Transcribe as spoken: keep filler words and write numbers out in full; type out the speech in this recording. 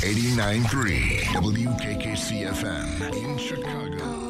eighty-nine point three W K K C F M in Chicago.